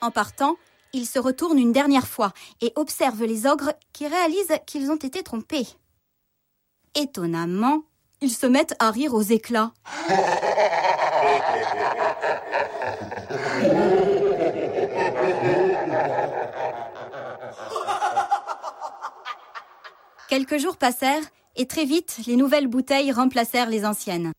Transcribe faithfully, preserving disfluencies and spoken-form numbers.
En partant, ils se retournent une dernière fois et observent les ogres qui réalisent qu'ils ont été trompés. Étonnamment, ils se mettent à rire aux éclats. Quelques jours passèrent et très vite, les nouvelles bouteilles remplacèrent les anciennes.